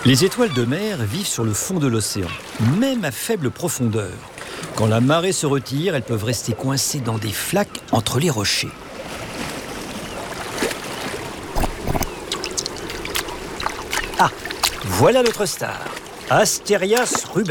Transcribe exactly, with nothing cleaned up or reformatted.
Les étoiles de mer vivent sur le fond de l'océan, même à faible profondeur. Quand la marée se retire, elles peuvent rester coincées dans des flaques entre les rochers. Ah, voilà notre star, Astérias rubens.